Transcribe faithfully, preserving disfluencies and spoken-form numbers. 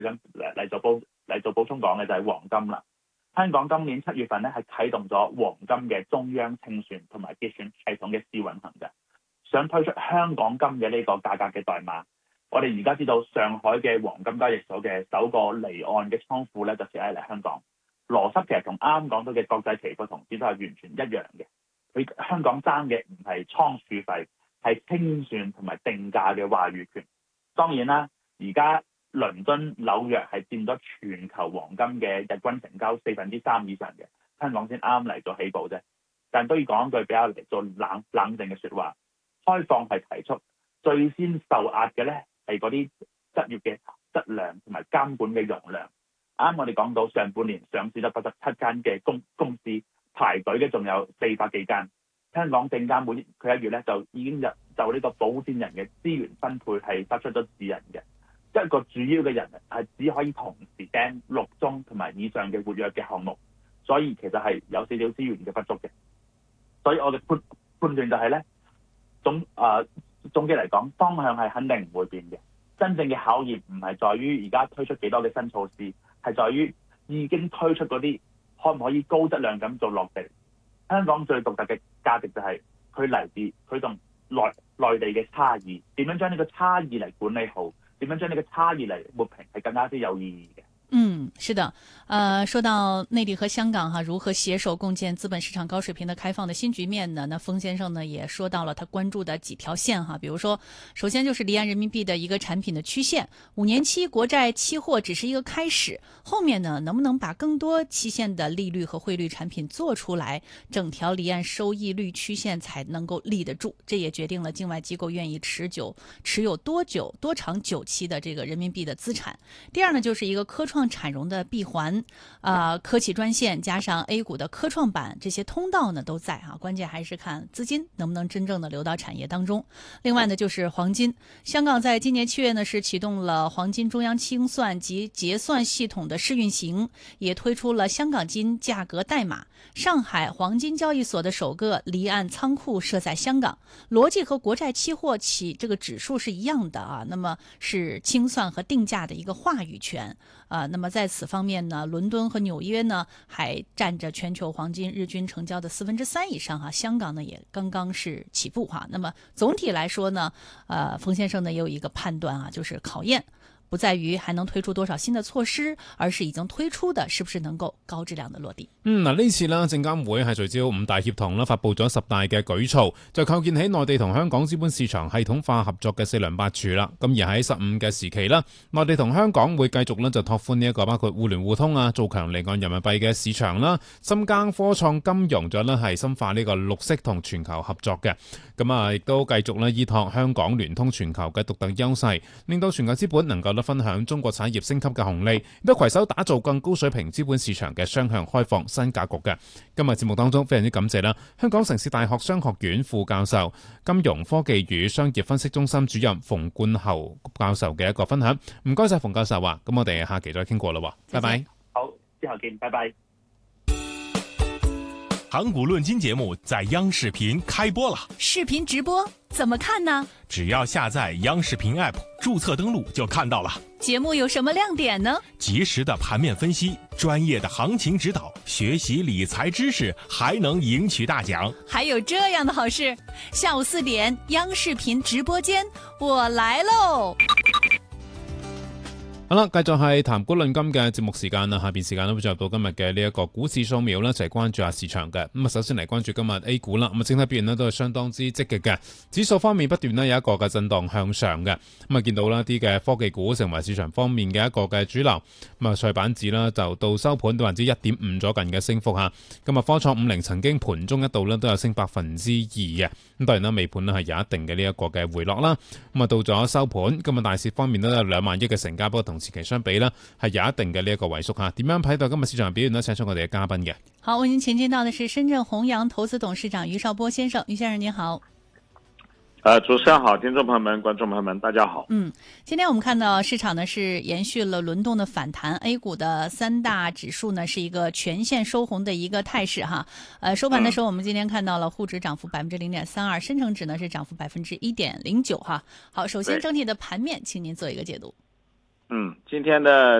咁嚟做補嚟做補充講嘅就係黃金啦。香港今年七月份咧係啟動咗黃金嘅中央清算同埋結算系統嘅試運行嘅，想推出香港金嘅呢個價格嘅代碼。我哋而家知道上海嘅黃金交易所嘅首個離岸嘅倉庫咧就設喺嚟香港，邏輯其實同啱啱講到嘅國際期貨同時都係完全一樣嘅。佢香港爭嘅唔係倉儲費，係清算同埋定價嘅話語權。當然啦，而家倫敦、紐約係佔咗全球黃金嘅日均成交四分之三以上嘅，香港先啱嚟做起步啫。但都要講一句比較嚟做冷冷靜嘅説話，開放係提速，最先受壓嘅咧係嗰啲執業嘅質量同埋監管嘅容量。啱我哋講到上半年上市咗八十七間嘅公公司，排隊嘅仲有四百幾間。香港證監會佢一月咧就已經就就呢個保薦人嘅資源分配係發出咗指引嘅。一個主要嘅人係只可以同時盯六宗同埋以上嘅活躍嘅項目，所以其實係有少少資源嘅不足嘅。所以我嘅判判斷就係咧，總誒總結嚟講，方向係肯定唔會變嘅。真正嘅考驗唔係在於而家推出幾多嘅新措施，係在於已經推出嗰啲可唔可以高質量咁做落地。香港最獨特嘅價值就係佢嚟自佢同內內地嘅差異，點樣將呢個差異嚟管理好，點樣將呢個差異嚟抹平，係更加之有意義嘅。 嗯，是的，呃，说到内地和香港哈如何携手共建资本市场高水平的开放的新局面呢？那封先生呢也说到了他关注的几条线哈，比如说，首先就是离岸人民币的一个产品的曲线，五年期国债期货只是一个开始，后面呢能不能把更多期限的利率和汇率产品做出来，整条离岸收益率曲线才能够立得住，这也决定了境外机构愿意持久持有多久多长久期的这个人民币的资产。第二呢就是一个科创产融的闭环，呃，科企专线加上 A 股的科创板，这些通道呢都在啊，关键还是看资金能不能真正的流到产业当中。另外呢，就是黄金，香港在今年七月呢是启动了黄金中央清算及结算系统的试运行，也推出了香港金价格代码。上海黄金交易所的首个离岸仓库设在香港，逻辑和国债期货起这个指数是一样的啊，那么是清算和定价的一个话语权。呃，那么在此方面呢，伦敦和纽约呢还占着全球黄金日均成交的四分之三以上哈，香港呢也刚刚是起步哈。那么总体来说呢，呃，冯先生呢也有一个判断啊，就是考驗不在於還能推出多少新的措施，而是已經推出的是不是能夠高質量的落地。 嗯，嗱呢次啦，證監會係聚焦五大協同啦，發布咗十大嘅舉措，就構建起內地同香港資本市場系統化合作嘅四梁八柱啦。咁而喺十五嘅時期啦，內地同香港會繼續咧就拓寬呢一個包括互聯互通啊，做強離岸人民幣嘅市場啦，深耕科創金融，咗咧係深化呢個綠色同全球合作嘅。咁啊，亦都繼續咧依託香港聯通全球嘅獨特優勢，令到全球資本能夠咧分享中國產業升級嘅紅利，亦都攜手打造更高水平資本市場嘅雙向開放新格局嘅。今日節目當中非常之感謝啦，香港城市大學商學院副教授、金融科技與商業分析中心主任馮冠侯教授嘅一個分享。唔該晒馮教授啊，咁我哋下期再傾過啦，拜拜。 好，之後見，拜拜。 港股論金節目在央視頻開播了， 視頻直播怎麼看呢？ 只要下載央視頻 App， 註冊登錄就看到了。 節目有什麼亮點呢？ 及時的盤面分析，專業的行情指導，學習理財知識，還能贏取大獎。 還有這樣的好事，下午四點央視頻直播間，我來嘍。 好啦，繼續係談股論金嘅節目時間啦，下邊時間都會進入到今日嘅呢一個股市掃描啦，一齊關注下市場嘅。咁啊，首先嚟關注今日 A 股啦，咁啊，整體表現咧都係相當之積極嘅，指數方面不斷咧有一個嘅震盪向上嘅。咁啊，見到啦啲嘅科技股成為市場方面嘅一個嘅主流。咁啊，創板指啦就到收盤到百分之一點五左近嘅升幅嚇。咁啊，科創五零曾經盤中一度咧都有升百分之二嘅。咁當然啦，尾盤咧係有一定嘅呢一個嘅回落啦。咁啊，到咗收盤，今日大市方面都有兩萬億嘅成交，不過同前期相比呢係有一定嘅呢一個萎縮嚇。點樣睇到今日市場表現呢？請出我哋嘅嘉賓嘅。 好，我已經前進到的是深圳弘陽投資董事長余少波先生，余先生您好。 呃，主持人好，聽眾朋友們、觀眾朋友們，大家好。 嗯，今天我們看到市場呢是延續了輪動的反彈 ，A 股的三大指數呢是一個全線收紅的一個態勢哈。呃，收盤的時候，我們今天看到了滬指漲幅百分之零點三二，深成指呢是漲幅百分之一點零九哈。好，首先整體的盤面，請您做一個解讀。 嗯，今天的